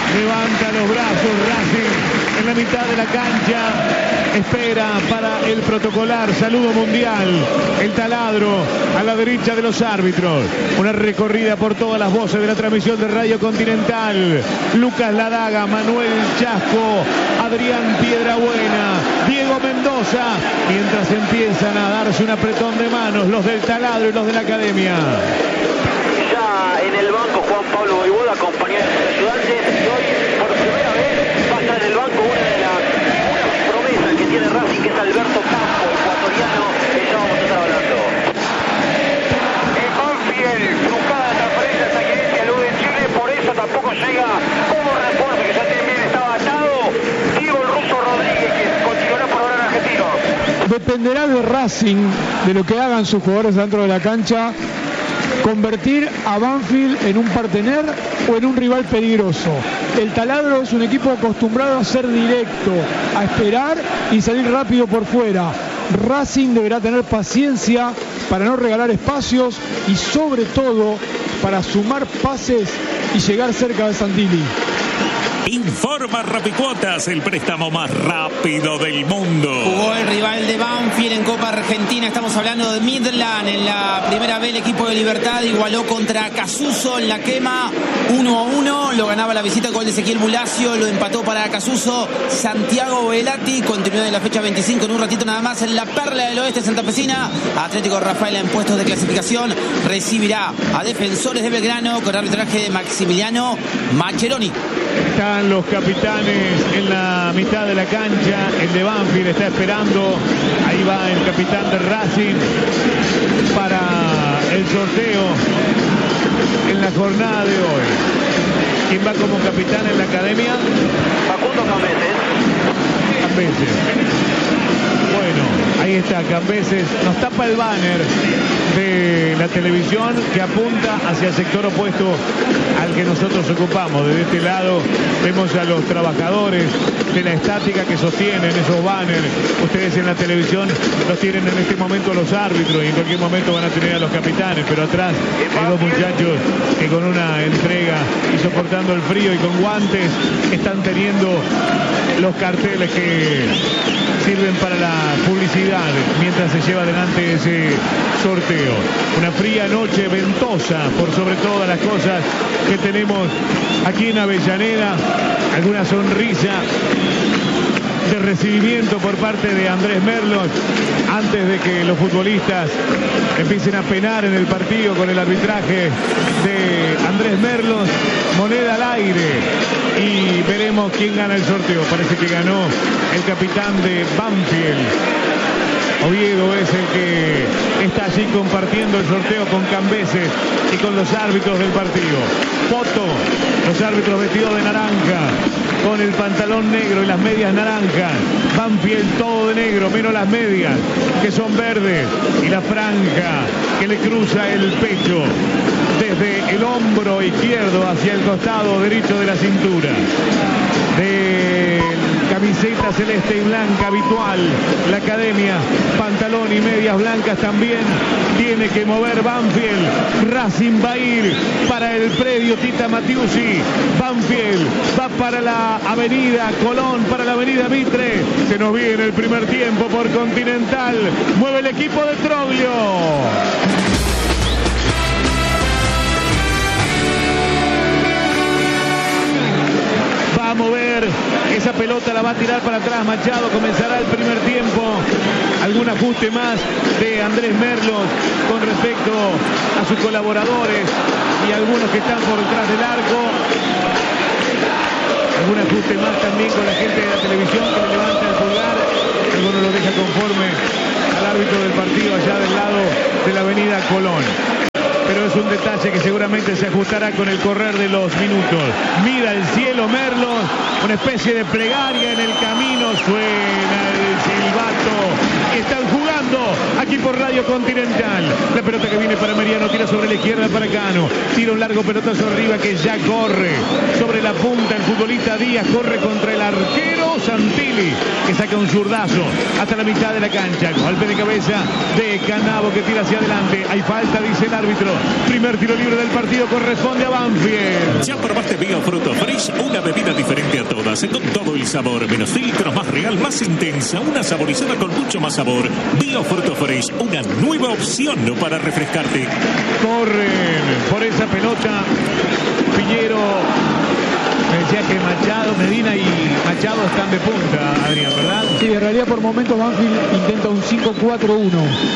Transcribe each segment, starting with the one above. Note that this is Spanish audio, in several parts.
Levanta los brazos Racing en la mitad de la cancha. Espera para el protocolar saludo mundial. El taladro a la derecha de los árbitros. Una recorrida por todas las voces de la transmisión de Radio Continental. Lucas Ladaga, Manuel Chasco, Adrián Piedrabuena, Diego Mendoza. Mientras empiezan a darse un apretón de manos los del taladro y los de la academia. Ya en el banco Juan Pablo Voivoda, acompañado de sus ayudantes. Y hoy por primera vez va a estar en el banco una de las promesas que tiene Racing, que es Alberto Campo, ecuatoriano, que ya vamos a estar hablando. Banfield, trucada de transferencia de Saqueretti al U de Chile, por eso tampoco llega como refuerzo, que ya también estaba atado, Diego el Ruso Rodríguez, que continuará por ahora en Argentino. Dependerá de Racing, de lo que hagan sus jugadores dentro de la cancha, convertir a Banfield en un partener o en un rival peligroso. El taladro es un equipo acostumbrado a ser directo, a esperar y salir rápido por fuera. Racing deberá tener paciencia para no regalar espacios y sobre todo para sumar pases y llegar cerca de Santilli. Informa Rapicuotas, el préstamo más rápido del mundo. Jugó el rival de Banfield en Copa Argentina. Estamos hablando de Midland. En la primera vez el equipo de Libertad igualó contra Casuso en la quema 1-1. Lo ganaba la visita con Ezequiel Bulacio. Lo empató para Casuso Santiago Velati. Continuidad de la fecha 25 en un ratito nada más en la Perla del Oeste santafesina. Atlético Rafaela en puestos de clasificación recibirá a Defensores de Belgrano con arbitraje de Maximiliano Maccheroni. Están los capitanes en la mitad de la cancha. El de Banfield está esperando. Ahí va el capitán de Racing para el sorteo en la jornada de hoy. ¿Quién va como capitán en la academia? Facundo Cambeses. Bueno, ahí está Cambeses. Nos tapa el banner de la televisión que apunta hacia el sector opuesto al que nosotros ocupamos. Desde este lado vemos a los trabajadores de la estática que sostienen esos banners. Ustedes en la televisión los tienen en este momento los árbitros y en cualquier momento van a tener a los capitanes, pero atrás hay dos muchachos que con una entrega y soportando el frío y con guantes están teniendo los carteles que sirven para la publicidad mientras se lleva adelante ese sorteo. Una fría noche ventosa por sobre todas las cosas que tenemos aquí en Avellaneda. Alguna sonrisa de recibimiento por parte de Andrés Merlos antes de que los futbolistas empiecen a penar en el partido con el arbitraje de Andrés Merlos. Moneda al aire y veremos quién gana el sorteo. Parece que ganó el capitán de Banfield. Oviedo es el que está allí compartiendo el sorteo con Cambeses y con los árbitros del partido. Foto, los árbitros vestidos de naranja, con el pantalón negro y las medias naranjas. Banfield todo de negro, menos las medias, que son verdes, y la franja que le cruza el pecho desde el hombro izquierdo hacia el costado derecho de la cintura. De camiseta celeste y blanca habitual, la academia, pantalón y medias blancas también tiene que mover Banfield. Racing va a ir para el predio Tita Matiusi. Banfield va para la avenida Colón, para la avenida Mitre. Se nos viene el primer tiempo por Continental. Mueve el equipo de Troglio. Va a mover esa pelota, la va a tirar para atrás Machado. Comenzará el primer tiempo. Algún ajuste más de Andrés Merlos con respecto a sus colaboradores y algunos que están por detrás del arco. Algún ajuste más también con la gente de la televisión que le levanta el pulgar. Alguno lo deja conforme al árbitro del partido allá del lado de la avenida Colón. Pero es un detalle que seguramente se ajustará con el correr de los minutos. Mira el cielo Merlos, una especie de plegaria en el camino, suena el silbato. Están jugando aquí por Radio Continental. La pelota que viene para Mariano, tira sobre la izquierda para Cano. Tira un largo pelotazo arriba que ya corre. Sobre la punta el futbolista Díaz corre contra el arquero Santilli, que saca un zurdazo hasta la mitad de la cancha. Golpe de cabeza de Canavo que tira hacia adelante. Hay falta, dice el árbitro. Primer tiro libre del partido corresponde a Banfield. ¿Ya probaste Biofruto Fresh? Una bebida diferente a todas, con todo el sabor, menos filtros, más real, más intensa, una saborizada con mucho más sabor. Biofruto Fresh, una nueva opción para refrescarte. Corren por esa pelota Piñero. Me decía que Machado, Medina y Machado están de punta, Adrián, ¿verdad? Sí, en realidad por momentos Banfield intenta un 5-4-1.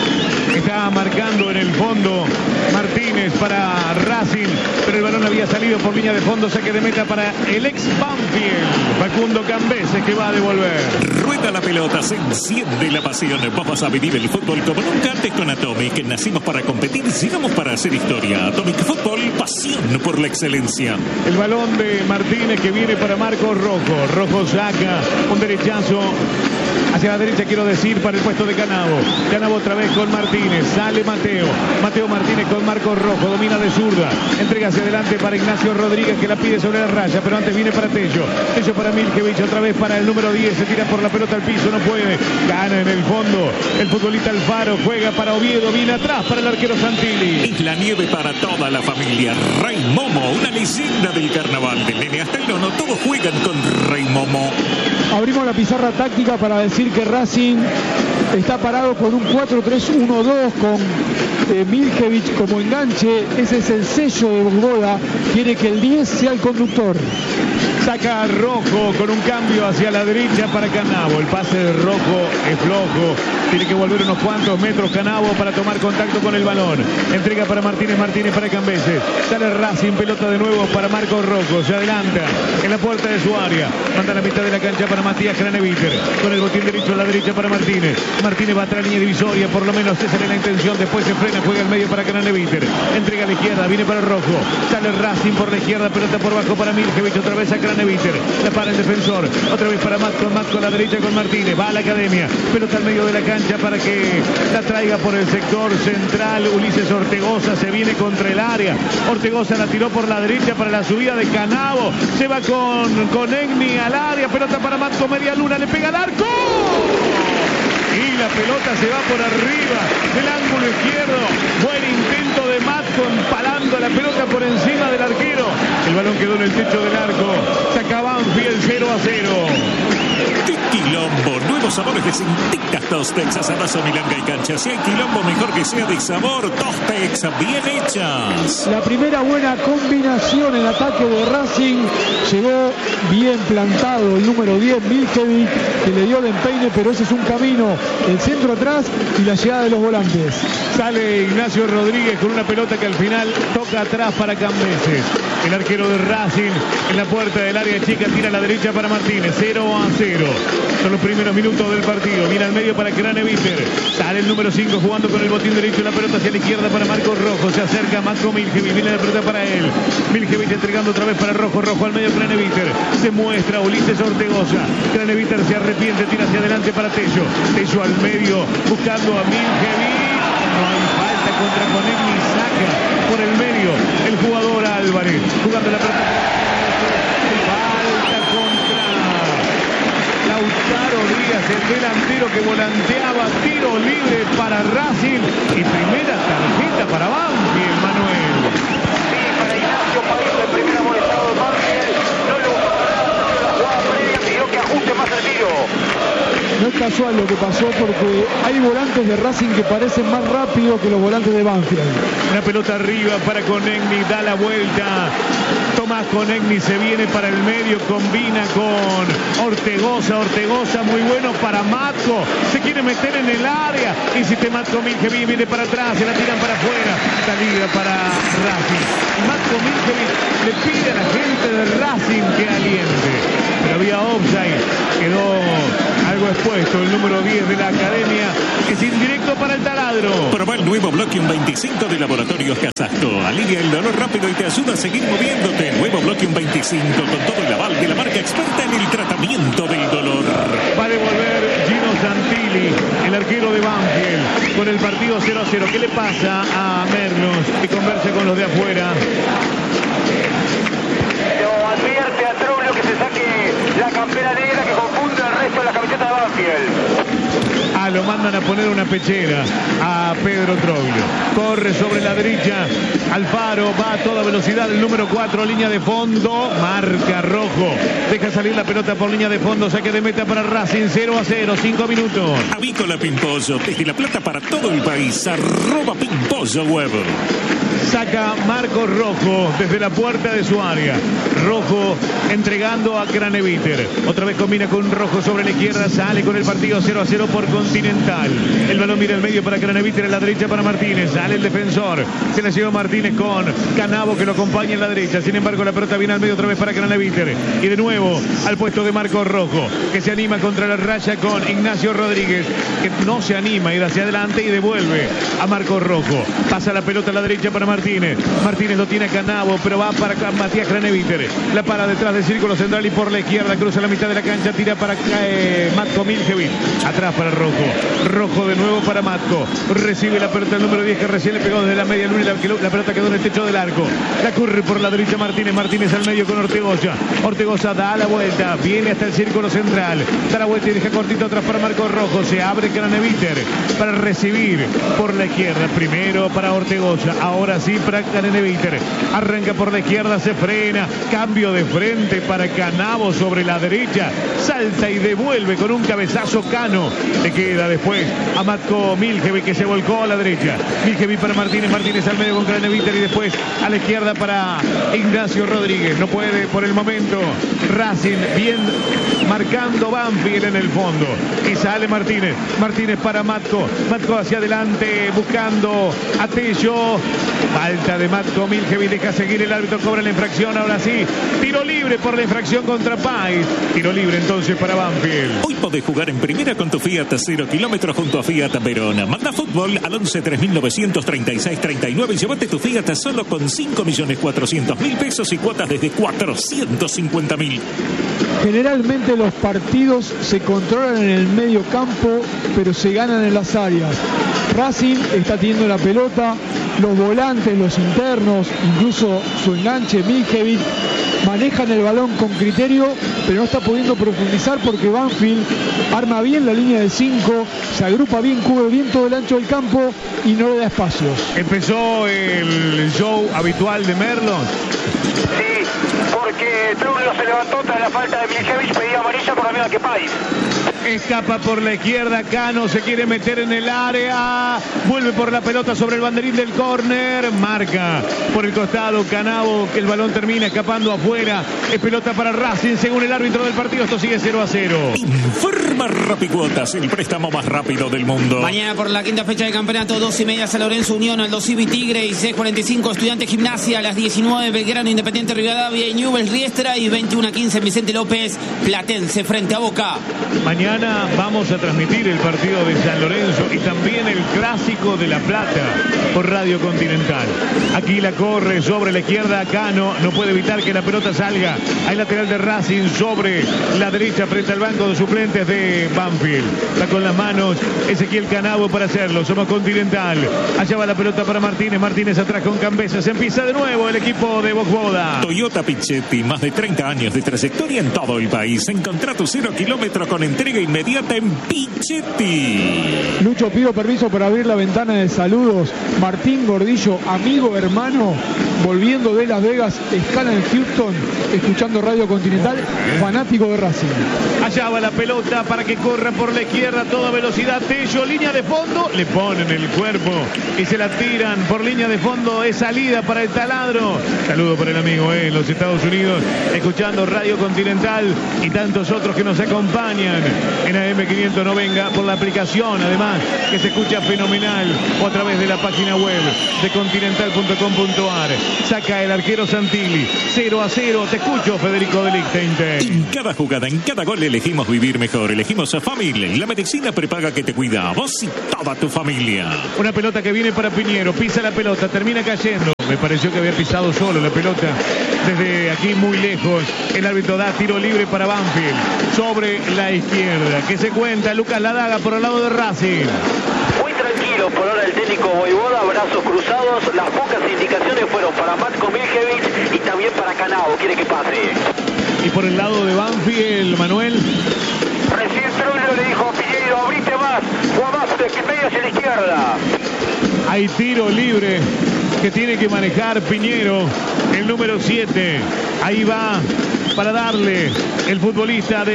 Está marcando en el fondo Martínez para Racing, pero el balón había salido por línea de fondo, saque de meta para el ex Banfield, Facundo Cambeses, que va a devolver. Rueda la pelota, se enciende la pasión. Vos vas a vivir el fútbol como nunca antes con Atomic. Nacimos para competir, sigamos para hacer historia. Atomic Fútbol, pasión por la excelencia. El balón de Martínez que viene para Marcos Rojo. Rojo saca un derechazo hacia la derecha, quiero decir, para el puesto de Canavo. Canavo otra vez con Martínez. Sale Mateo. Mateo Martínez con Marcos Rojo. Domina de zurda. Entrega hacia adelante para Ignacio Rodríguez, que la pide sobre la raya, pero antes viene para Tello. Tello para Miljevich, otra vez para el número 10. Se tira por la pelota al piso, no puede. Gana en el fondo el futbolista Alfaro. Juega para Oviedo. Viene atrás para el arquero Santilli. Es la nieve para toda la familia. Rey Momo, una leyenda del carnaval. Del nene hasta el nono, todos juegan con Rey Momo. Abrimos la pizarra táctica para decir que Racing está parado con un 4-3-1-2 con Miljevich como enganche. Ese es el sello de Bogoda. Quiere que el 10 sea el conductor. Saca Rojo con un cambio hacia la derecha para Canavo. El pase de Rojo es flojo. Tiene que volver unos cuantos metros Canavo para tomar contacto con el balón. Entrega para Martínez, Martínez para Cambeses. Sale Racing, pelota de nuevo para Marcos Rojo. Se adelanta en la puerta de su área. Manda a la mitad de la cancha para Matías Craneviter. Con el botín derecho a la derecha para Martínez. Martínez va a traer línea divisoria. Por lo menos esa era la intención. Después se frena, juega al medio para Craneviter. Entrega a la izquierda, viene para Rojo. Sale Racing por la izquierda, pelota por bajo para Miljevich. Otra vez a Craneviter. La para el defensor. Otra vez para Matco a la derecha con Martínez. Va a la academia. Pelota al medio de la cancha para que la traiga por el sector central. Ulises Ortegoza se viene contra el área. Ortegoza la tiró por la derecha para la subida de Canavo. Se va con Egni al área. Pelota para Matco, media luna. Le pega al arco. Y la pelota se va por arriba del ángulo izquierdo. Buen intento de Matco empalando la pelota por encima del arquero. El balón quedó en el techo del arco. Saca Banfield 0-0. Quilombo, nuevos sabores de Cintitas Tostex, asadazo, milanga y cancha. Si hay quilombo, mejor que sea de sabor. Tostex, bien hechas. La primera buena combinación en el ataque de Racing. Llegó bien plantado el número 10, Miljevich, que le dio de empeine, pero ese es un camino. El centro atrás y la llegada de los volantes. Sale Ignacio Rodríguez con una pelota que al final toca atrás para Cambeses. El arquero de Racing en la puerta del área chica tira a la derecha para Martínez. 0-0. Son los primeros minutos del partido. Viene al medio para Craneviter. Sale el número 5 jugando con el botín derecho. La pelota hacia la izquierda para Marcos Rojo. Se acerca Matco Miljevich. Viene la pelota para él. Miljevich entregando otra vez para Rojo. Rojo al medio Craneviter. Se muestra Ulises Ortegoza. Craneviter se arrepiente. Tira hacia adelante para Tello. Tello al medio buscando a Miljevich. No hay falta contra Conegni. Saca por el medio el jugador Álvarez. Jugando la pelota. Falta contra Lautaro Díaz, el delantero que volanteaba. Tiro libre para Racing y primera tarjeta para Banfield, Manuel. Sí, para Ignacio País, el primer amonestado de Banfield. No lo usó para nada, pero la jugada previa pidió que ajuste más el tiro. No es casual lo que pasó porque hay volantes de Racing que parecen más rápidos que los volantes de Banfield. Una pelota arriba para Conegni, da la vuelta. Tomás Conegni se viene para el medio, combina con Ortegoza. Ortegoza muy bueno para Matco. Se quiere meter en el área. Insiste Matco Miljevich, viene para atrás, se la tiran para afuera. Salida para Racing. Y Matco Miljevich le pide a la gente de Racing que aliente. Pero había offside. Quedó algo expuesto el número 10 de la academia. Es indirecto para el taladro. Probá el nuevo Bloquium 25 de Laboratorios Casasco. Alivia el dolor rápido y te ayuda a seguir moviéndote. Nuevo Bloquium 25 con todo el aval de la marca experta en el tratamiento del dolor. Va a devolver Gino Santilli, el arquero de Banfield, con el partido 0-0. ¿Qué le pasa a Merlos que conversa con los de afuera? Lo advierte a Troglio que se saque la campera negra que confunde el resto de la camiseta de Banfield. Lo mandan a poner una pechera a Pedro Troglio. Corre sobre la derecha. Alfaro va a toda velocidad. El número 4, línea de fondo. Marca rojo. Deja salir la pelota por línea de fondo. Saque de meta para Racing. 0-0. 5 minutos. Avícola Pimpollo. Desde La Plata para todo el país. @Pimpollo Huevo. Saca Marcos Rojo desde la puerta de su área. Rojo entregando a Craneviter. Otra vez combina con Rojo sobre la izquierda. Sale con el partido 0-0 por Continental. El balón mira el medio para Craneviter, en la derecha para Martínez. Sale el defensor. Se la lleva Martínez con Canavo que lo acompaña en la derecha. Sin embargo, la pelota viene al medio otra vez para Craneviter. Y de nuevo al puesto de Marcos Rojo, que se anima contra la raya con Ignacio Rodríguez, que no se anima a ir hacia adelante y devuelve a Marcos Rojo. Pasa la pelota a la derecha para Martínez. Martínez lo tiene a Canavo, pero va para Matías Craneviter. La para detrás del círculo central y por la izquierda cruza la mitad de la cancha, tira para Matko Miljevic. Atrás para Rojo. Rojo de nuevo para Matko. Recibe la pelota el número 10 que recién le pegó desde la media luna y la pelota quedó en el techo del arco. La corre por la derecha Martínez. Martínez al medio con Ortegoza. Ortegoza da la vuelta, viene hasta el círculo central. Da la vuelta y deja cortito atrás para Marcos Rojo. Se abre Craneviter para recibir por la izquierda. Primero para Ortegoza. Ahora sí para Craneviter. Arranca por la izquierda, se frena. Cambio de frente para Canavo sobre la derecha. Salta y devuelve con un cabezazo Cano. Le queda después a Matko Miljevic, que se volcó a la derecha. Miljevic para Martínez. Martínez al medio con Craneviter y después a la izquierda para Ignacio Rodríguez. No puede por el momento Racing, bien marcando Banfield en el fondo. Y sale Martínez. Martínez para Matko. Matko hacia adelante buscando a Tello. Falta de Matko Miljevic, deja seguir el árbitro, cobra la infracción. Ahora sí, tiro libre por la infracción contra Pais. Tiro libre entonces para Banfield. Hoy podés jugar en primera con tu Fiat 0 kilómetros junto a Fiat Verona. Manda fútbol al 11 3936 39 y llévate tu Fiat solo con 5.400.000 pesos y cuotas desde 450.000. Generalmente los partidos se controlan en el medio campo, pero se ganan en las áreas. Racing está teniendo la pelota, los volantes, los internos, incluso su enganche Miljevic, manejan el balón con criterio, pero no está pudiendo profundizar porque Banfield arma bien la línea de 5, se agrupa bien, cubre bien todo el ancho del campo y no le da espacios. Empezó el show habitual de Merlo. Sí, porque Troglio se levantó tras la falta de Miljevic, pedía amarilla por la misma que Pais. Escapa por la izquierda, Cano se quiere meter en el área, vuelve por la pelota sobre el banderín del córner, marca por el costado Canavo, que el balón termina escapando afuera, es pelota para Racing según el árbitro del partido. Esto sigue 0-0. Informa Rapicuotas, el préstamo más rápido del mundo. Mañana por la quinta fecha del campeonato, 2:30 San Lorenzo Unión, Aldo Civi Tigre y 6:45 Estudiantes Gimnasia, a las 19 Belgrano Independiente Rivadavia y Newell's Riestra y 21:15 Vicente López Platense frente a Boca. Mañana vamos a transmitir el partido de San Lorenzo y también el Clásico de La Plata por Radio Continental. Aquí la corre sobre la izquierda Cano, no puede evitar que la pelota salga. Hay lateral de Racing sobre la derecha frente al banco de suplentes de Banfield. Está con las manos Ezequiel Canavo para hacerlo. Somos Continental. Allá va la pelota para Martínez. Martínez atrás con Cambesa. Se empieza de nuevo el equipo de Bogboda. Toyota Pichetti, más de 30 años de trayectoria en todo el país. Encontrá tu 0 kilómetro con entrega inmediata en Pichetti. Lucho, pido permiso para abrir la ventana de saludos. Martín Gordillo, amigo, hermano, volviendo de Las Vegas, escala en Houston, escuchando Radio Continental, fanático de Racing. Allá va la pelota para que corra por la izquierda a toda velocidad. Tello, línea de fondo, le ponen el cuerpo y se la tiran por línea de fondo. Es salida para el taladro. Saludo para el amigo en los Estados Unidos, escuchando Radio Continental y tantos otros que nos acompañan en AM590 por la aplicación, además que se escucha fenomenal, o a través de la página web de continental.com.ar. Saca el arquero Santilli. 0-0. Te escucho, Federico de Lichtenstein. En cada jugada, en cada gol elegimos vivir mejor. Elegimos a Family, la medicina prepaga que te cuida a vos y toda tu familia. Una pelota que viene para Piñero. Pisa la pelota, termina cayendo. Me pareció que había pisado solo la pelota desde aquí muy lejos. El árbitro da tiro libre para Banfield sobre la izquierda. ¿Qué se cuenta? Lucas Ladaga por el lado de Racing. Muy tranquilo por ahora el técnico Voivoda, brazos cruzados. Las pocas indicaciones fueron para Matko Miljevic y también para Canavo. Quiere que pase. Y por el lado de Banfield, Manuel. Recién Trullo le dijo a Piñeiro, abrite más, o más, que medio hacia la izquierda. Hay tiro libre que tiene que manejar Piñeiro, el número 7. Ahí va para darle el futbolista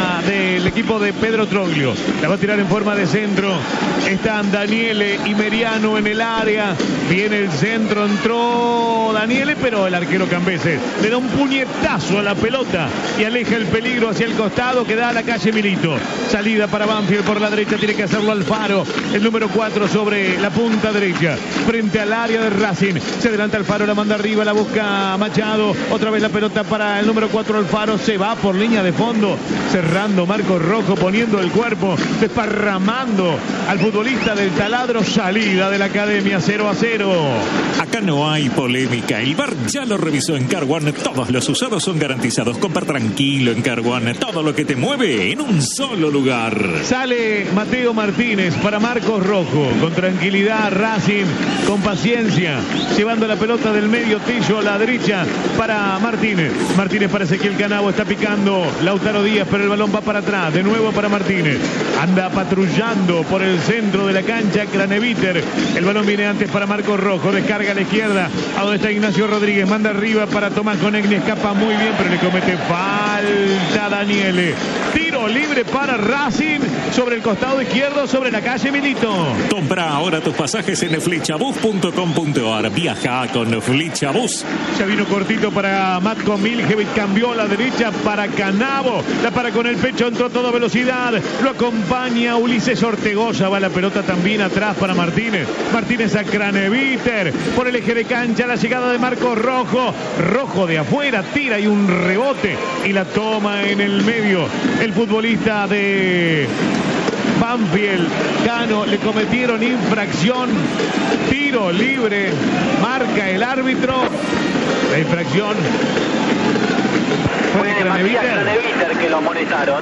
del equipo de Pedro Troglio. La va a tirar en forma de centro. Están Daniele y Meriano en el área. Viene el centro, entró Daniele, pero el arquero Cambeses le da un puñetazo a la pelota y aleja el peligro hacia el costado que da a la calle Milito. Salida para Banfield por la derecha, tiene que hacerlo Alfaro, el número 4 sobre la punta derecha, frente al área de Racing. Se adelanta Alfaro, la manda arriba, la busca Machado. Otra vez la pelota para el número 4 Alfaro, se va por línea de fondo, cerrando Marcos Rojo, poniendo el cuerpo, desparramando al futbolista del Taladro. Salida de la Academia, 0-0. Acá no hay polémica. El VAR ya lo revisó en Car One. Todos los usados son garantizados. Compra tranquilo en Car One. Todo lo que te mueve en un solo lugar. Sale Mateo Martínez para Marcos Rojo. Con tranquilidad, Racing, con paciencia, llevando la pelota del medio Tillo a la derecha para Martínez. Martínez para Ezequiel Canavo. Está picando Lautaro Díaz, pero el balón va para atrás. De nuevo para Martínez. Anda patrullando por el centro de la cancha Craneviter. El balón viene antes para Marcos Rojo. Descarga a la izquierda, a donde está Ignacio Rodríguez. Manda arriba para Tomás Conegni. Escapa muy bien, pero le comete falta Daniele. Tiro libre para Racing sobre el costado izquierdo, sobre la calle Milito. Compra ahora tus pasajes en flechabus.com.ar. Viaja con Flechabus. Ya vino cortito para Matko Miljevic. Cambió a la derecha para Canavo. La para con el pecho, entró a toda velocidad. Lo acompaña Ulises Ortegoza. Va la pelota también atrás para Martínez. Martínez a Craneviter. Por el eje de cancha, la llegada de Marcos Rojo. Rojo de afuera, tira y un rebote. Y la toma en el medio. El futbolista de Banfield, Cano, le cometieron infracción. Tiro libre. Marca el árbitro. La infracción fue de Craneviter que lo amonestaron.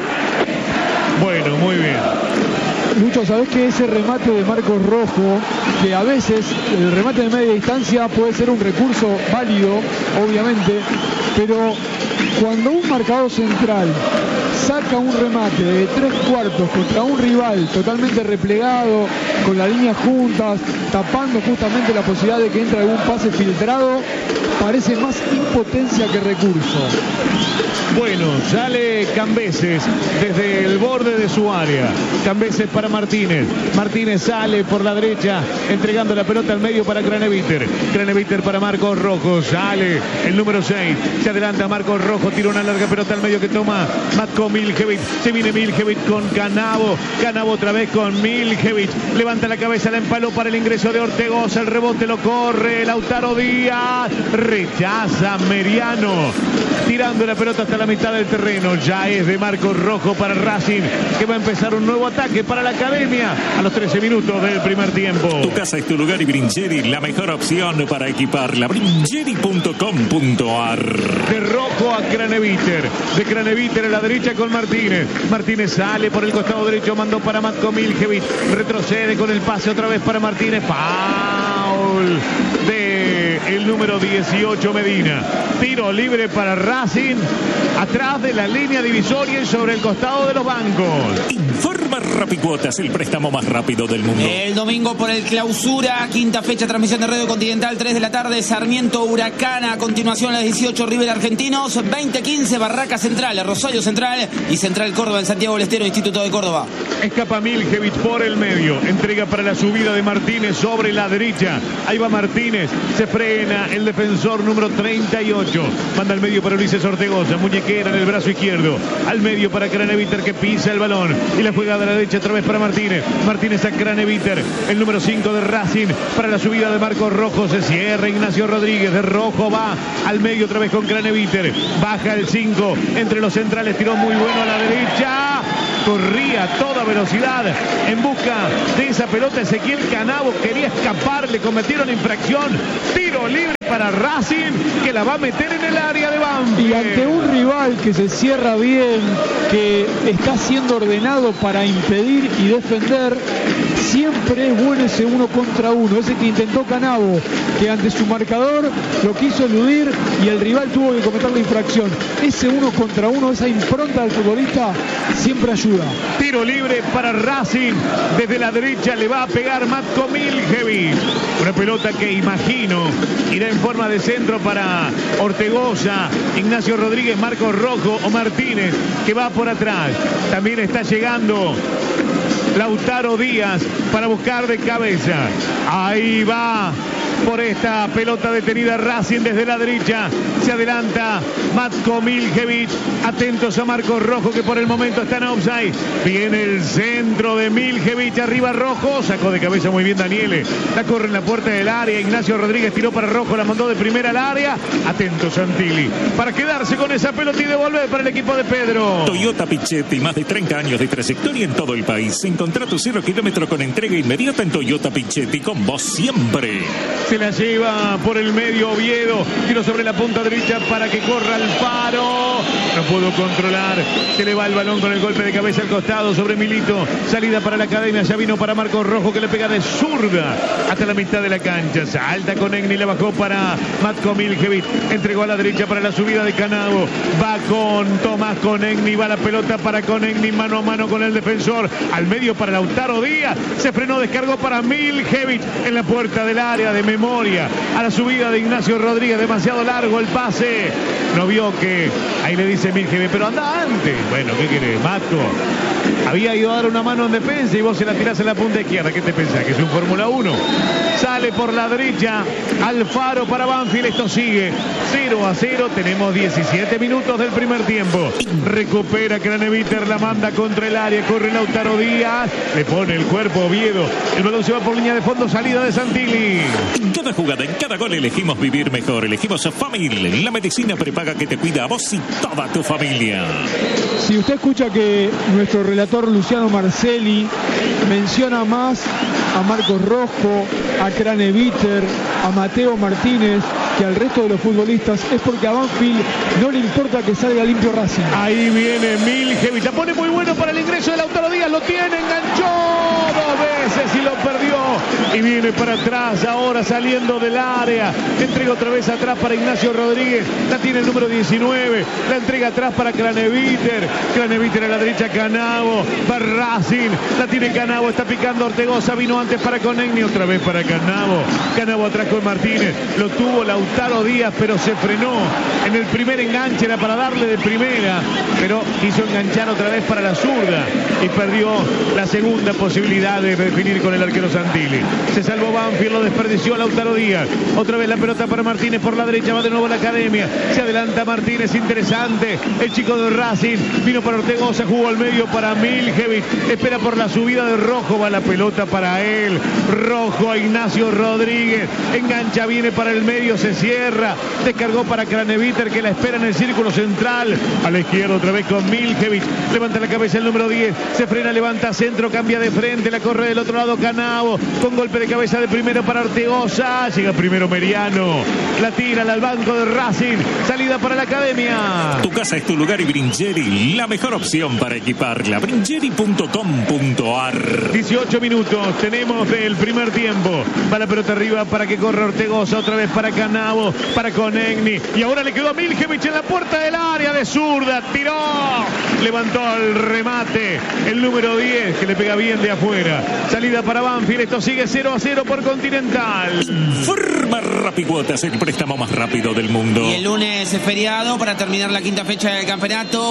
Bueno, muy bien. Lucho, sabés que ese remate de Marcos Rojo, que a veces el remate de media distancia puede ser un recurso válido, obviamente, pero cuando un marcador central saca un remate de 3/4 contra un rival totalmente replegado, con las líneas juntas, tapando justamente la posibilidad de que entre algún pase filtrado, parece más impotencia que recurso. Bueno, sale Cambeses desde el borde de su área. Cambeses para Martínez. Martínez sale por la derecha, entregando la pelota al medio para Craneviter. Craneviter para Marcos Rojo. Sale el número 6. Se adelanta Marcos Rojo. Tira una larga pelota al medio que toma Matko Miljevic. Se viene Miljevic con Canavo. Canavo otra vez con Miljevic. Levanta la cabeza, la empaló para el ingreso de Ortegoza. El rebote lo corre Lautaro Díaz. Rechaza Meriano. Tirando la pelota hasta la mitad del terreno. Ya es de Marcos Rojo para Racing, que va a empezar un nuevo ataque para la Academia a los 13 minutos del primer tiempo. Tu casa es tu lugar y Bringeri, la mejor opción para equiparla. Bringeri.com.ar. De Rojo a Craneviter. De Craneviter a la derecha con Martínez. Martínez sale por el costado derecho, mandó para Matko Miljevic. Retrocede con el pase otra vez para Martínez. Foul de el número 18 Medina. Tiro libre para Racing, atrás de la línea divisoria y sobre el costado de los bancos. Informa Rapicuotas, el préstamo más rápido del mundo. El domingo por el Clausura, quinta fecha, transmisión de Radio Continental, 3 de la tarde, Sarmiento Huracán. A continuación, a las 18, River Argentinos, 20:15, Barraca Central, Rosario Central y Central Córdoba en Santiago del Estero, Instituto de Córdoba. Escapa Miljevic por el medio, entrega para la subida de Martínez sobre la derecha. Ahí va Martínez, se frena el defensor número 38. Manda al medio para Ulises Ortegoza, muñequera en el brazo izquierdo. Al medio para Craneviter, que pisa el balón. Y la juega de la derecha otra vez para Martínez. Martínez a Craneviter, el número 5 de Racing. Para la subida de Marcos Rojo, se cierra Ignacio Rodríguez. De Rojo va al medio otra vez con Craneviter. Baja el 5 entre los centrales, tiró muy bueno a la derecha. Corría a toda velocidad en busca de esa pelota. Ezequiel Canavo quería escapar, le cometieron infracción. Tiro libre para Racing, que la va a meter en el área de Banfield. Y ante un rival que se cierra bien, que está siendo ordenado para impedir y defender, siempre es bueno ese 1 contra 1, ese que intentó Canavo, que ante su marcador lo quiso eludir y el rival tuvo que cometer la infracción. Ese 1 contra 1, esa impronta del futbolista siempre ayuda. Tiro libre para Racing, desde la derecha le va a pegar Matko Miljevic, una pelota que imagino irá en forma de centro para Ortegoza, Ignacio Rodríguez, Marcos Rojo o Martínez, que va por atrás. También está llegando Lautaro Díaz para buscar de cabeza. Ahí va por esta pelota detenida Racing desde la derecha. Se adelanta Matko Miljevic. Atentos a Marcos Rojo, que por el momento está en offside. Viene el centro de Miljevic. Arriba Rojo. Sacó de cabeza muy bien Daniele. La corre en la puerta del área. Ignacio Rodríguez tiró para Rojo. La mandó de primera al área. Atentos Santilli para quedarse con esa pelota y devolver para el equipo de Pedro. Toyota Pichetti, más de 30 años de trayectoria en todo el país. Encontrá tu 0 kilómetro con entrega inmediata en Toyota Pichetti, con vos siempre. Se la lleva por el medio Oviedo. Tiro sobre la punta derecha para que corra Alfaro. No pudo controlar. Se le va el balón con el golpe de cabeza al costado sobre Milito. Salida para la academia. Ya vino para Marcos Rojo, que le pega de zurda hasta la mitad de la cancha. Salta con Egni. La bajó para Matko Miljevic. Entregó a la derecha para la subida de Canavo. Va con Tomás Conegni. Va la pelota para Conegni. Mano a mano con el defensor. Al medio para Lautaro Díaz. Se frenó. Descargó para Miljevic en la puerta del área de memoria. A la subida de Ignacio Rodríguez. Demasiado largo el pase. No vio que ahí le dice Miljevic, pero anda antes. Bueno, ¿qué querés, Matko? Había ido a dar una mano en defensa y vos se la tirás en la punta izquierda. ¿Qué te pensás? ¿Que es un Fórmula 1? Sale por la derecha Alfaro para Banfield. Esto sigue 0-0. Tenemos 17 minutos del primer tiempo. Recupera Craneviter, la manda contra el área. Corre Lautaro Díaz. Le pone el cuerpo Oviedo. El balón se va por línea de fondo. Salida de Santilli. En cada jugada, en cada gol elegimos vivir mejor. Elegimos a Famil, la medicina prepaga que te cuida a vos y toda tu familia. Si usted escucha que nuestro relator Luciano Marcelli menciona más a Marcos Rojo, a Craneviter, a Mateo Martínez que al resto de los futbolistas, es porque a Banfield no le importa que salga limpio Racing. Ahí viene Miljevic. La pone muy bueno para el ingreso de Lautaro Díaz. Lo tiene, enganchó 2 veces y lo perdió. Y viene para atrás ahora saliendo del área. Entrega otra vez atrás para Ignacio Rodríguez. La tiene el número 19. La entrega atrás para Craneviter. Craneviter a la derecha, Canavo. Va Racing. La tiene Canavo. Está picando Ortegoza. Vino antes para Conegni. Otra vez para Canavo. Canavo atrás con Martínez. Lo tuvo Lautaro Díaz, pero se frenó. En el primer enganche era para darle de primera, pero quiso enganchar otra vez para la zurda y perdió la segunda posibilidad de definir con el arquero Santilli. Se salvó Banfield, lo desperdició Lautaro Díaz. Otra vez la pelota para Martínez por la derecha, va de nuevo a la academia. Se adelanta Martínez, interesante. El chico de Racing vino para Ortegoza, jugó al medio para Miljevic. Espera por la subida de Rojo, va la pelota para él. Rojo a Ignacio Rodríguez. Engancha, viene para el medio, se cierra. Descargó para Craneviter, que la espera en el círculo central. A la izquierda otra vez con Miljevic. Levanta la cabeza el número 10. Se frena, levanta centro, cambia de frente. La corre del otro lado Canavo. Con golpe de cabeza de primero para Ortegoza. Llega primero Meriano. La tira al banco de Racing. Salida para la academia. Tu casa es tu lugar y Bringeri, la mejor opción para equiparla. Bringeri.com.ar. 18 minutos tenemos del primer tiempo. Va la pelota arriba para que corra Ortegoza. Otra vez para Canavo, para Conegni. Y ahora le quedó a Miljevic en la puerta del área de zurda. Tiró. Levantó el remate. El número 10 que le pega bien de afuera. Salida para Banfield. Esto sigue 0-0 por Continental. Forma Rapicuotas, el préstamo más rápido del mundo. Y el lunes es feriado para terminar la quinta fecha del campeonato.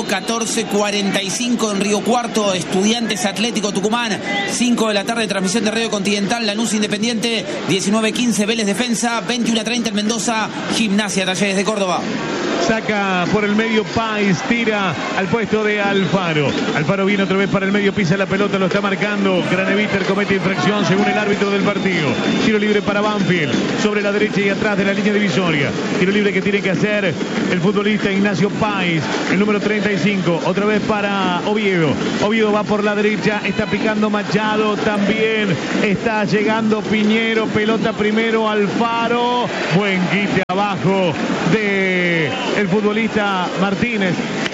14:45 en Río Cuarto. Estudiantes Atlético Tucumán. 5 de la tarde, transmisión de Radio Continental. Lanús Independiente. 19:15 Vélez Defensa. 21:30 en Mendoza. Gimnasia Talleres de Córdoba. Saca por el medio Páez, tira al puesto de Alfaro. Alfaro viene otra vez para el medio, pisa la pelota, lo está marcando. Craneviter comete infracción según el árbitro del partido. Tiro libre para Banfield, sobre la derecha y atrás de la línea divisoria. Tiro libre que tiene que hacer el futbolista Ignacio Páez, el número 35. Otra vez para Oviedo. Oviedo va por la derecha, está picando Machado, también está llegando Piñero. Pelota primero Alfaro. Buen quite abajo de el futbolista Martínez.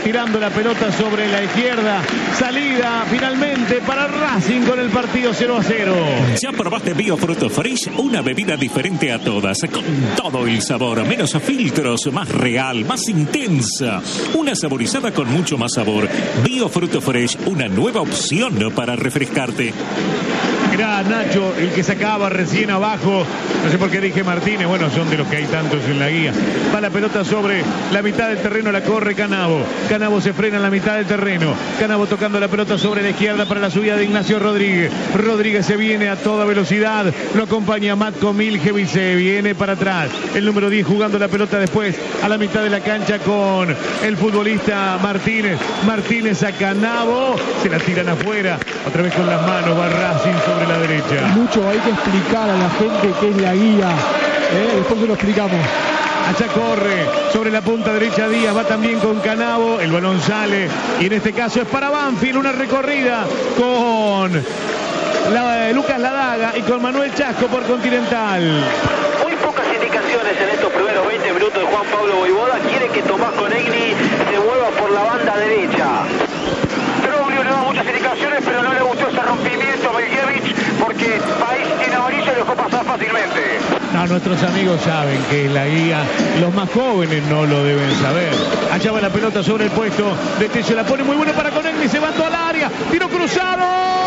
tirando la pelota sobre la izquierda. Salida finalmente para Racing con el partido 0-0. ¿Ya probaste Biofruto Fresh? Una bebida diferente a todas, con todo el sabor, menos filtros, más real, más intensa. Una saborizada con mucho más sabor. Biofruto Fresh, una nueva opción para refrescarte. Mirá, Nacho, el que sacaba recién abajo, no sé por qué dije Martínez, bueno, son de los que hay tantos en la guía. Va la pelota sobre la mitad del terreno, la corre Canavo. Canavo se frena en la mitad del terreno. Canavo tocando la pelota sobre la izquierda para la subida de Ignacio Rodríguez. Rodríguez se viene a toda velocidad, lo acompaña Matko Miljevic, se viene para atrás. El número 10 jugando la pelota después a la mitad de la cancha con el futbolista Martínez. Martínez a Canavo, se la tiran afuera, otra vez con las manos, va Racing sobre la derecha. Mucho hay que explicar a la gente qué es la guía. Después se lo explicamos. Allá corre sobre la punta derecha Díaz, va también con Canavo, el balón sale y en este caso es para Banfield, una recorrida con Lucas Ladaga y con Manuel Chasco por Continental. Muy pocas indicaciones en estos primeros 20 minutos de Juan Pablo Voivoda. Quiere que Tomás Conegni se mueva por la banda derecha. Troglio le da muchas indicaciones, pero no le gustó ese rompimiento a Miljevic porque País tiene amarillo y lo dejó pasar fácilmente. No, nuestros amigos saben que es la guía, los más jóvenes no lo deben saber. Allá va la pelota sobre el puesto de Tello, la pone muy buena para Conegni, se va todo al área, tiro cruzado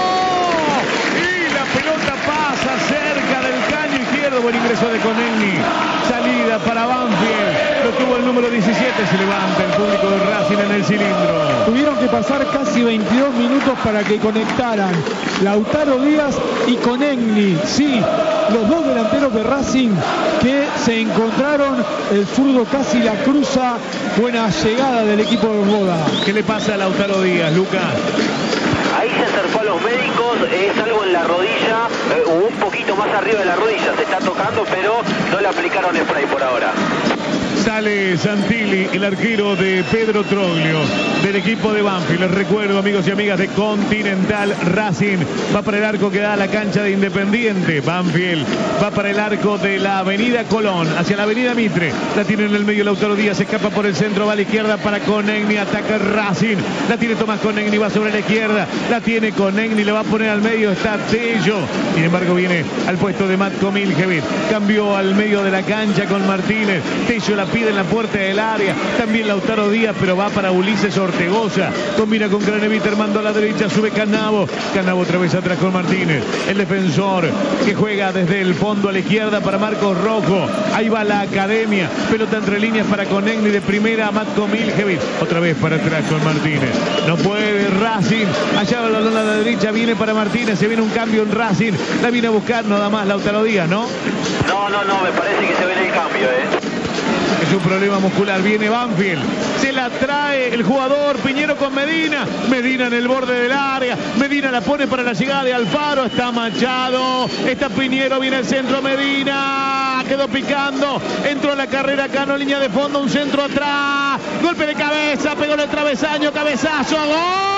y la pelota pasa cerca del caño izquierdo. Buen ingreso de Conegni, salida para Banfield, lo tuvo el número 17, se levanta el público de Racing en el cilindro. Tuvieron que pasar casi 22 minutos para que conectaran Lautaro Díaz y Conegni. Sí, los dos delanteros de Racing que se encontraron, el zurdo casi la cruza. Buena llegada del equipo de Boda. ¿Qué le pasa a Lautaro Díaz, Lucas? Ahí se acercó a los médicos, es algo en la rodilla, un poquito más arriba de la rodilla, se está tocando, pero no le aplicaron spray por ahora. Sale Santilli, el arquero de Pedro Troglio, del equipo de Banfield. Les recuerdo, amigos y amigas de Continental, Racing va para el arco que da a la cancha de Independiente. Banfield va para el arco de la avenida Colón, hacia la avenida Mitre. La tiene en el medio Lautaro Díaz, se escapa por el centro, va a la izquierda para Conegni, ataca Racing. La tiene Tomás Conegni, va sobre la izquierda. La tiene Conegni, le va a poner al medio, está Tello. Sin embargo, viene al puesto de Matko Miljevic. Cambió al medio de la cancha con Martínez. Tello la pide en la puerta del área, también Lautaro Díaz, pero va para Ulises Ortegoza, combina con Craneviter, mando a la derecha, sube Canavo, Canavo otra vez atrás con Martínez, el defensor que juega desde el fondo a la izquierda para Marcos Rojo, ahí va la academia, pelota entre líneas para Conegni de primera, Matko Miljevic, otra vez para atrás con Martínez, no puede Racing, allá va el balón a la derecha, viene para Martínez, se viene un cambio en Racing, la viene a buscar nada más Lautaro Díaz, ¿no? No, me parece que se viene el cambio, Es un problema muscular, viene Banfield, se la trae el jugador Piñero con Medina, Medina en el borde del área, Medina la pone para la llegada de Alfaro, está Machado, está Piñero, viene el centro Medina, quedó picando, entró a la carrera Cano, línea de fondo, un centro atrás, golpe de cabeza, pegó el travesaño, cabezazo, ¡gol!